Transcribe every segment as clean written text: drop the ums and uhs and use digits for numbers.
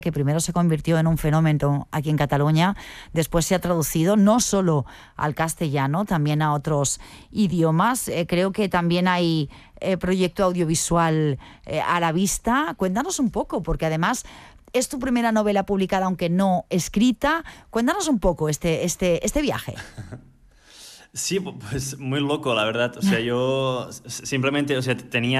que primero se convirtió en un fenómeno aquí en Cataluña, después se ha traducido no solo al castellano, también a otros idiomas. Creo que también hay proyecto audiovisual a la vista. Cuéntanos un poco, porque además es tu primera novela publicada, aunque no escrita. Cuéntanos un poco este viaje. Sí, pues muy loco, la verdad. O sea, yo simplemente, o sea,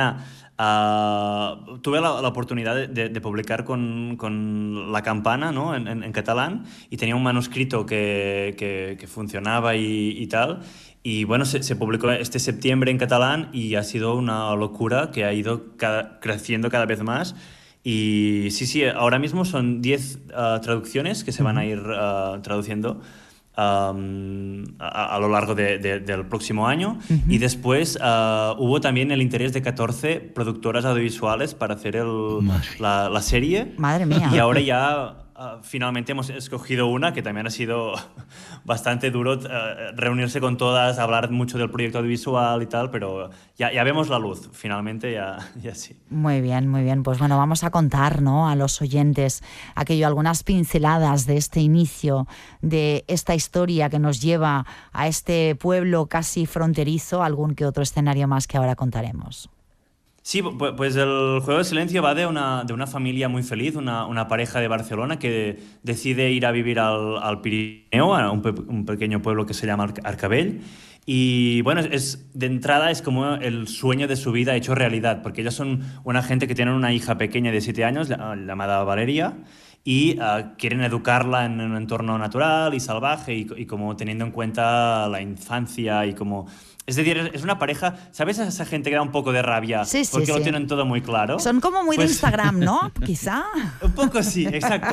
tuve la oportunidad de publicar con La Campana, ¿no? en catalán, y tenía un manuscrito que funcionaba y tal. Y bueno, se publicó este septiembre en catalán y ha sido una locura que ha ido creciendo cada vez más. Y sí, ahora mismo son 10 traducciones que se van a ir traduciendo a lo largo del próximo año. Y después hubo también el interés de 14 productoras audiovisuales para hacer la serie. Madre mía. Y ahora ya finalmente hemos escogido una que también ha sido bastante duro reunirse con todas, hablar mucho del proyecto audiovisual y tal, pero ya vemos la luz, finalmente ya sí. Muy bien, muy bien. Pues bueno, vamos a contar, ¿no?, a los oyentes algunas pinceladas de este inicio, de esta historia que nos lleva a este pueblo casi fronterizo, algún que otro escenario más que ahora contaremos. Sí, pues el Juego de Silencio va de una familia muy feliz, una pareja de Barcelona que decide ir a vivir al Pirineo, a un pequeño pueblo que se llama Arcavell. Y bueno, de entrada es como el sueño de su vida hecho realidad, porque ellos son una gente que tienen una hija pequeña de 7 años llamada Valeria, y quieren educarla en un entorno natural y salvaje y como teniendo en cuenta la infancia y como... Es decir, es una pareja, ¿sabes esa gente que da un poco de rabia? Sí, porque lo tienen todo muy claro. Son como muy de Instagram, ¿no? Quizá. Un poco sí, exacto.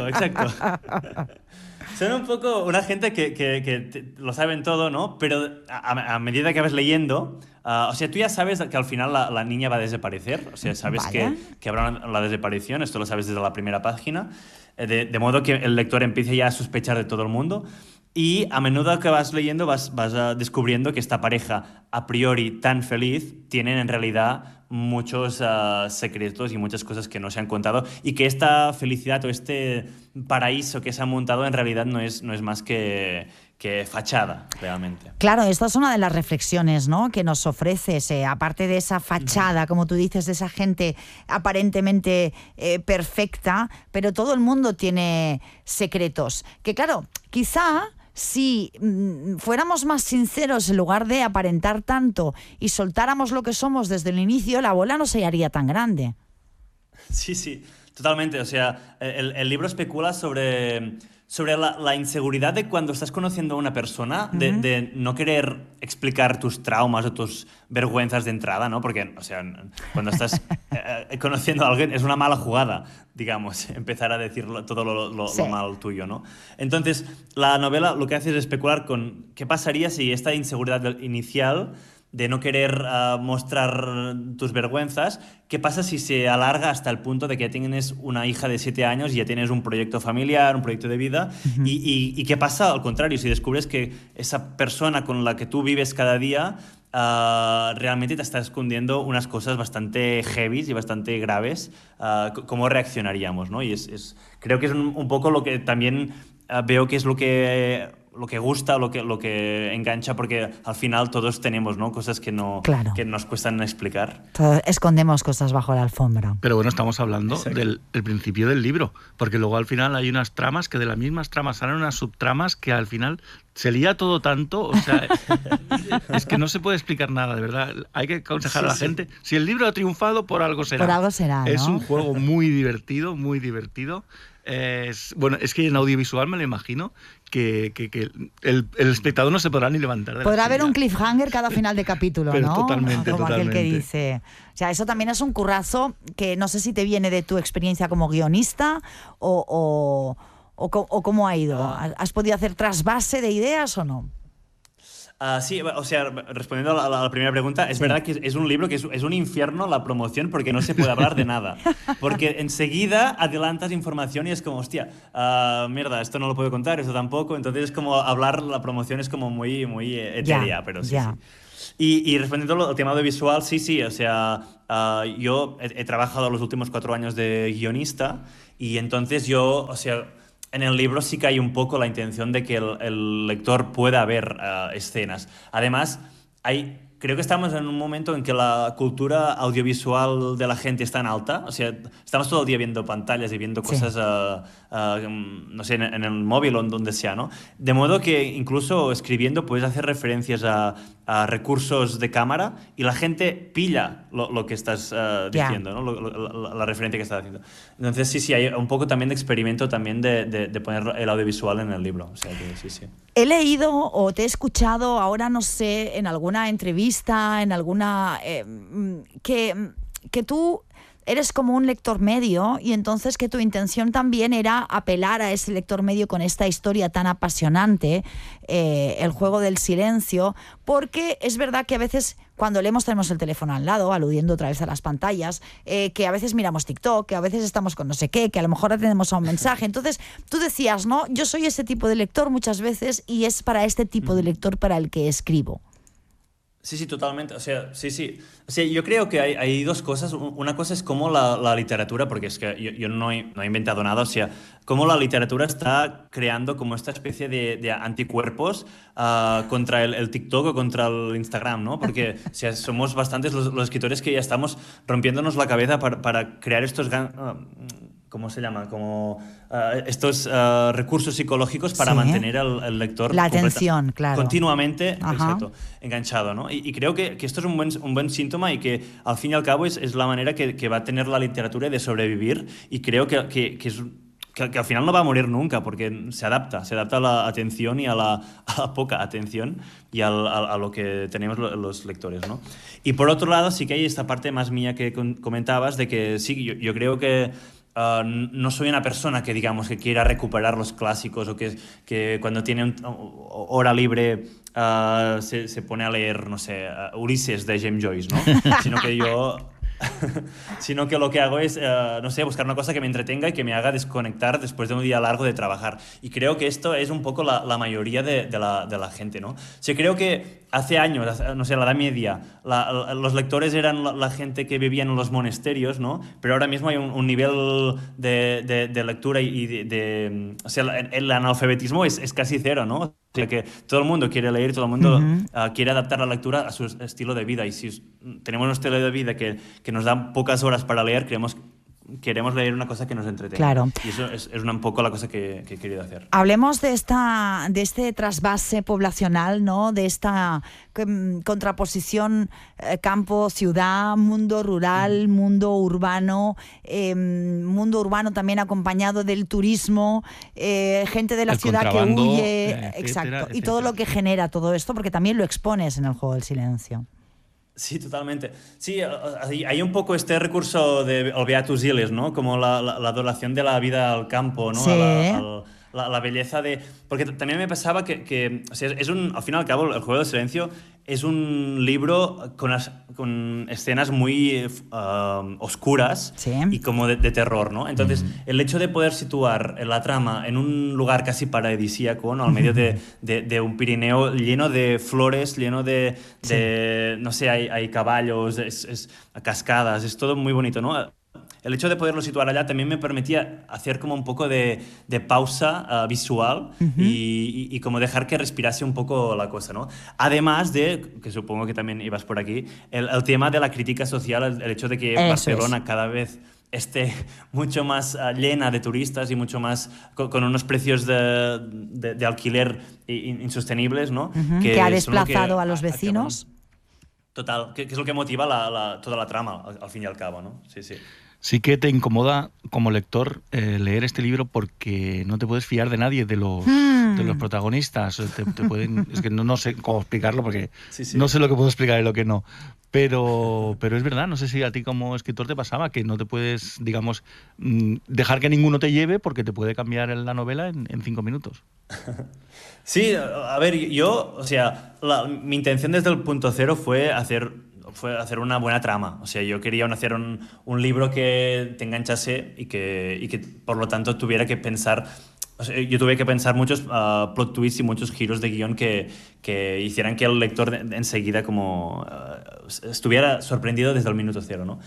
Son un poco una gente que lo saben todo, ¿no? Pero a medida que vas leyendo, o sea, tú ya sabes que al final la niña va a desaparecer, o sea, sabes vale. que habrá la desaparición, esto lo sabes desde la primera página, de modo que el lector empiece ya a sospechar de todo el mundo. Y a menudo que vas leyendo vas descubriendo que esta pareja a priori tan feliz tienen en realidad muchos secretos y muchas cosas que no se han contado, y que esta felicidad o este paraíso que se ha montado en realidad no es más que fachada, realmente. Claro, esta es una de las reflexiones, ¿no?, que nos ofreces, aparte de esa fachada, como tú dices, de esa gente aparentemente perfecta, pero todo el mundo tiene secretos. Que claro, quizá... si fuéramos más sinceros en lugar de aparentar tanto y soltáramos lo que somos desde el inicio, la bola no se haría tan grande. Sí, totalmente. O sea, el libro especula sobre la inseguridad de cuando estás conociendo a una persona, de no querer explicar tus traumas o tus vergüenzas de entrada, ¿no? Porque, o sea, cuando estás conociendo a alguien es una mala jugada, digamos, empezar a decir todo lo mal tuyo, ¿no? Entonces, la novela lo que hace es especular con qué pasaría si esta inseguridad inicial de no querer mostrar tus vergüenzas, ¿qué pasa si se alarga hasta el punto de que ya tienes una hija de 7 años y ya tienes un proyecto familiar, un proyecto de vida? ¿Y qué pasa al contrario? Si descubres que esa persona con la que tú vives cada día realmente te está escondiendo unas cosas bastante heavy y bastante graves, ¿cómo reaccionaríamos, ¿no? Y creo que es un poco lo que también veo que es lo que gusta, lo que engancha, porque al final todos tenemos, ¿no?, cosas que nos cuestan explicar. Todos escondemos cosas bajo la alfombra. Pero bueno, estamos hablando del principio del libro, porque luego al final hay unas tramas que de las mismas tramas salen unas subtramas que al final se lía todo tanto, o sea, es que no se puede explicar nada, de verdad. Hay que aconsejar a la gente. Si el libro ha triunfado, por algo será. Por algo será, ¿no? Es un juego muy divertido, muy divertido. Bueno, es que en audiovisual me lo imagino que el espectador no se podrá ni levantar de Podrá la haber silla. un cliffhanger cada final de capítulo, pero ¿no? Totalmente. Aquel que dice. O sea, eso también es un currazo que no sé si te viene de tu experiencia como guionista o cómo ha ido. ¿Has podido hacer trasvase de ideas o no? Sí, o sea, respondiendo a la primera pregunta, es verdad que es un libro que es un infierno la promoción, porque no se puede hablar de nada. Porque enseguida adelantas información y es como, hostia, mierda, esto no lo puedo contar, esto tampoco. Entonces es como hablar, la promoción es como muy etérea, pero sí. Y respondiendo al tema audiovisual, sí, o sea, yo he trabajado los últimos 4 años de guionista Y entonces yo, o sea, en el libro sí que hay un poco la intención de que el lector pueda ver escenas. Además, creo que estamos en un momento en que la cultura audiovisual de la gente está en alta. O sea, estamos todo el día viendo pantallas y viendo cosas, no sé, en el móvil o en donde sea, ¿no? De modo que incluso escribiendo puedes hacer referencias a recursos de cámara y la gente pilla lo que estás diciendo, ¿no? La referencia que estás haciendo. Entonces, sí, hay un poco también de experimento también de poner el audiovisual en el libro. O sea que sí. He leído o te he escuchado, ahora no sé, en alguna entrevista, en alguna... que tú eres como un lector medio y entonces que tu intención también era apelar a ese lector medio con esta historia tan apasionante, El juego del silencio, porque es verdad que a veces cuando leemos tenemos el teléfono al lado, aludiendo otra vez a las pantallas, que a veces miramos TikTok, que a veces estamos con no sé qué, que a lo mejor atendemos a un mensaje. Entonces tú decías, ¿no? Yo soy ese tipo de lector muchas veces y es para este tipo de lector para el que escribo. Sí, totalmente. O sea, sí. O sea, yo creo que hay dos cosas. Una cosa es cómo la literatura, porque es que yo no he inventado nada, o sea, cómo la literatura está creando como esta especie de anticuerpos contra el TikTok o contra el Instagram, ¿no? Porque o sea, somos bastantes los escritores que ya estamos rompiéndonos la cabeza para crear estos... ¿cómo se llama? Como estos recursos psicológicos para mantener al lector la atención, claro, continuamente, exacto, enganchado, ¿no? Y creo que esto es un buen síntoma y que al fin y al cabo es la manera que va a tener la literatura de sobrevivir, y creo que al final no va a morir nunca porque se adapta a la atención y a la poca atención y a lo que tenemos los lectores, ¿no? Y por otro lado sí que hay esta parte más mía que comentabas de que sí, yo creo que no soy una persona que, digamos, que quiera recuperar los clásicos o que cuando tiene hora libre se pone a leer, no sé, Ulises de James Joyce, ¿no? Sino que lo que hago es, no sé, buscar una cosa que me entretenga y que me haga desconectar después de un día largo de trabajar. Y creo que esto es un poco la mayoría de la gente, ¿no? O sea, creo que hace años, no sé, la Edad Media, los lectores eran la gente que vivía en los monasterios, ¿no? Pero ahora mismo hay un nivel de lectura o sea, el analfabetismo es casi cero, ¿no? O sea, que todo el mundo quiere leer, todo el mundo quiere adaptar la lectura a su estilo de vida. Y si tenemos un estilo de vida que nos da pocas horas para leer, queremos leer una cosa que nos entretenga. Claro. Y eso es un poco la cosa que he querido hacer. Hablemos de este trasvase poblacional, ¿no? De esta contraposición campo-ciudad, mundo rural, mundo urbano también acompañado del turismo, gente de la ciudad que huye, exacto, etcétera. Y todo lo que genera todo esto, porque también lo expones en El juego del silencio. Sí, totalmente. Sí, hay un poco este recurso de el Beatus Iles, ¿no? Como la adoración de la vida al campo, ¿no? Sí. La belleza de... Porque también me pasaba que o sea, al fin y al cabo, El juego del silencio es un libro con escenas muy oscuras, sí, y como de terror, ¿no? Entonces, el hecho de poder situar la trama en un lugar casi paradisíaco, ¿no? Al medio de un Pirineo lleno de flores, lleno de no sé, hay caballos, cascadas, es todo muy bonito, ¿no? El hecho de poderlo situar allá también me permitía hacer como un poco de pausa visual y como dejar que respirase un poco la cosa, ¿no? Además de, que supongo que también ibas por aquí, el tema de la crítica social, el hecho de que Barcelona cada vez esté mucho más llena de turistas y mucho más con unos precios de alquiler insostenibles, ¿no? Que ha desplazado a los vecinos. Total, que es lo que motiva toda la trama, al fin y al cabo, ¿no? Sí. Sí que te incomoda como lector leer este libro porque no te puedes fiar de nadie, de los protagonistas. Es que no sé cómo explicarlo porque no sé lo que puedo explicar y lo que no. Pero es verdad, no sé si a ti como escritor te pasaba que no te puedes, digamos, dejar que ninguno te lleve porque te puede cambiar la novela en 5 minutos. Sí, a ver, o sea, mi intención desde el punto cero fue hacer una buena trama. O sea, yo quería hacer un libro que te enganchase y que por lo tanto tuviera que pensar... O sea, yo tuve que pensar muchos plot twists y muchos giros de guión que hicieran que el lector enseguida como estuviera sorprendido desde el minuto cero, ¿no?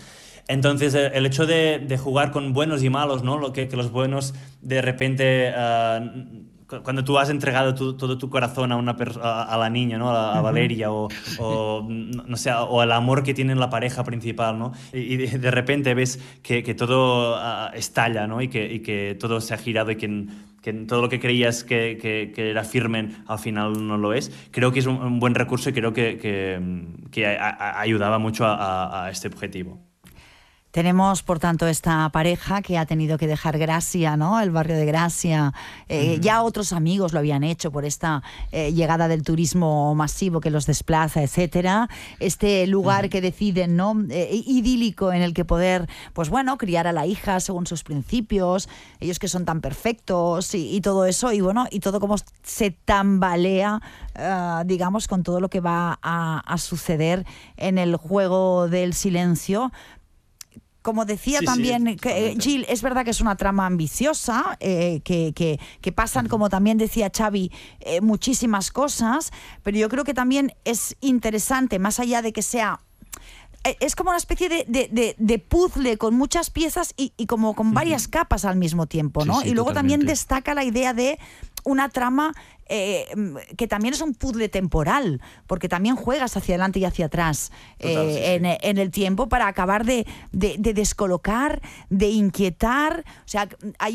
Entonces, el hecho de jugar con buenos y malos, ¿no? Que los buenos de repente, cuando tú has entregado todo tu corazón a la niña, ¿no? A Valeria, o no sé, o el amor que tiene la pareja principal, ¿no? Y de repente ves que todo estalla, ¿no? Y que todo se ha girado y que todo lo que creías que era firme al final no lo es. Creo que es un buen recurso y creo que ayudaba mucho a este objetivo. Tenemos, por tanto, esta pareja que ha tenido que dejar Gracia, ¿no? El barrio de Gracia. Ya otros amigos lo habían hecho por esta llegada del turismo masivo que los desplaza, etcétera. Este lugar que deciden, ¿no? Idílico en el que poder, pues bueno, criar a la hija según sus principios, ellos que son tan perfectos y todo eso, y bueno, y todo como se tambalea, digamos, con todo lo que va a suceder en el juego del silencio. Como decía también Gil, es verdad que es una trama ambiciosa, que pasan, como también decía Xavi, muchísimas cosas, pero yo creo que también es interesante, más allá de que sea... Es como una especie de puzzle con muchas piezas y como con varias capas al mismo tiempo, ¿no? Sí, y luego totalmente. también destaca la idea de una trama que también es un puzzle temporal, porque también juegas hacia adelante y hacia atrás en el tiempo para acabar de descolocar, de inquietar. O sea, hay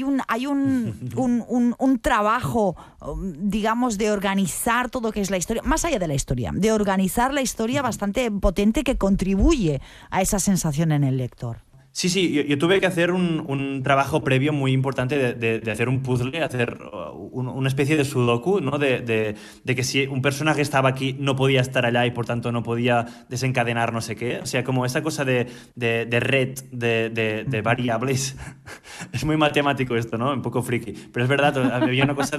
un trabajo, digamos, de organizar todo lo que es la historia, más allá de la historia, de organizar la historia bastante potente que contribuye a esa sensación en el lector. Sí, yo tuve que hacer un trabajo previo muy importante de hacer un puzzle, hacer una especie de sudoku, ¿no? De que si un personaje estaba aquí no podía estar allá y por tanto no podía desencadenar no sé qué. O sea, como esa cosa de red, de variables. Es muy matemático esto, ¿no? Un poco friki. Pero es verdad, había una cosa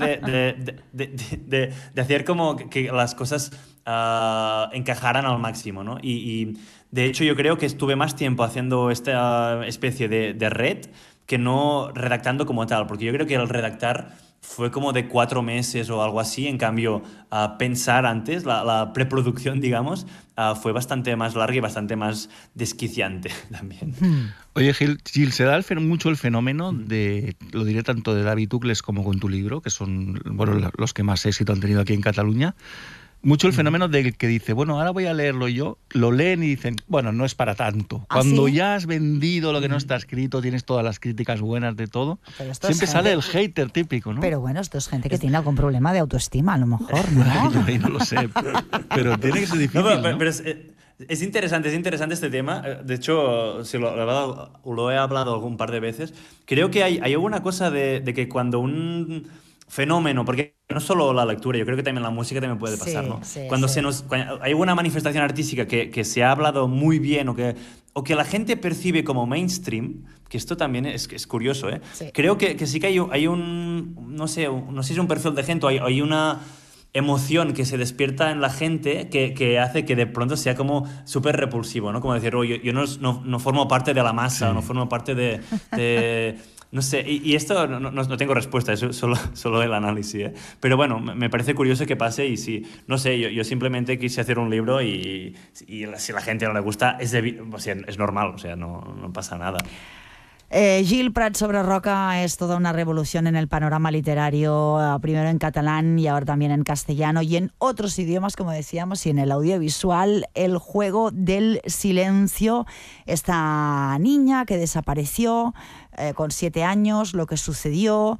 de hacer como que las cosas encajaran al máximo, ¿no? Y de hecho, yo creo que estuve más tiempo haciendo esta especie de red que no redactando como tal, porque yo creo que el redactar fue como de 4 meses o algo así. En cambio, pensar antes, la preproducción, digamos, fue bastante más larga y bastante más desquiciante también. Oye, Gil, se da mucho el fenómeno lo diré tanto de David Ucles como con tu libro, que son los que más éxito han tenido aquí en Cataluña. Mucho el fenómeno del que dice, bueno, ahora voy a leerlo yo, lo leen y dicen, bueno, no es para tanto. Cuando ¿sí? ya has vendido lo que no está escrito, tienes todas las críticas buenas de todo, siempre sale el hater típico, ¿no? Pero bueno, esto es gente que tiene algún problema de autoestima, a lo mejor, ¿no? Yo ahí no lo sé, pero tiene que ser difícil, ¿no? Pero es interesante este tema. De hecho, si lo he hablado algún par de veces. Creo que hay alguna cosa de que cuando un fenómeno, porque no solo la lectura, yo creo que también la música también puede pasar, ¿no? Cuando hay una manifestación artística que se ha hablado muy bien o que la gente percibe como mainstream, que esto también es curioso, ¿eh? Sí. Creo que sí que hay un, no sé si es un perfil de gente o hay una emoción que se despierta en la gente que hace que de pronto sea como súper repulsivo, ¿no? Como decir, yo no formo parte de la masa, no formo parte de no sé, y esto no tengo respuesta, es solo el análisis, ¿eh? Pero bueno, me parece curioso que pase y sí, no sé, yo simplemente quise hacer un libro y si la gente no le gusta, es normal, o sea, no pasa nada. Gil Prat sobre Roca es toda una revolución en el panorama literario, primero en catalán y ahora también en castellano y en otros idiomas, como decíamos, y en el audiovisual. El juego del silencio, esta niña que desapareció con 7 años, lo que sucedió,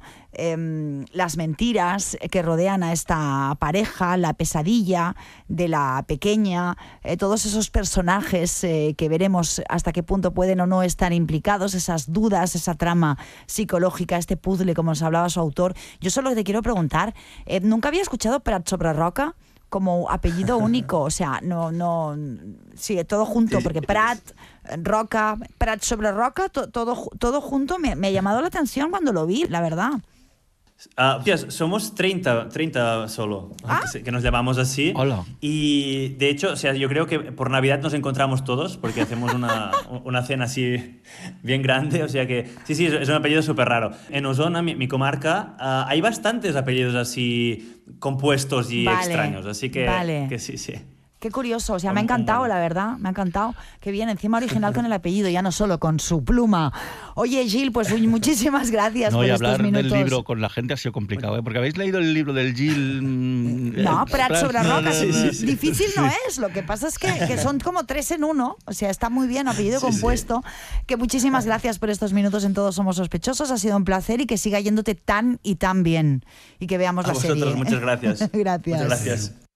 las mentiras que rodean a esta pareja, la pesadilla de la pequeña, todos esos personajes que veremos hasta qué punto pueden o no estar implicados, esas dudas, esa trama psicológica, este puzzle, como nos hablaba su autor. Yo solo te quiero preguntar, ¿nunca había escuchado Prat sobre Roca como apellido único? O sea, no, sí, todo junto, porque Prat, Roca, Prat sobre Roca, todo junto me ha llamado la atención cuando lo vi, la verdad. Somos 30 solo, que nos llamamos así. Hola. Y de hecho, o sea, yo creo que por Navidad nos encontramos todos porque hacemos una cena así bien grande. O sea que sí, es un apellido súper raro. En Osona, mi comarca, hay bastantes apellidos así compuestos y extraños. Así que sí. Qué curioso, o sea, me ha encantado, la verdad, me ha encantado. Qué bien, encima original con el apellido, ya no solo con su pluma. Oye, Gil, pues muchísimas gracias por estos minutos. Hablar del libro con la gente ha sido complicado, ¿eh? Porque habéis leído el libro del Gil... No, Prat sobre rocas. Difícil no es, lo que pasa es que son como 3 en 1, o sea, está muy bien, apellido compuesto. Que muchísimas gracias por estos minutos en Todos Somos Sospechosos, ha sido un placer y que siga yéndote tan y tan bien. Y que veamos la serie. A vosotros, muchas gracias. Gracias. Muchas gracias.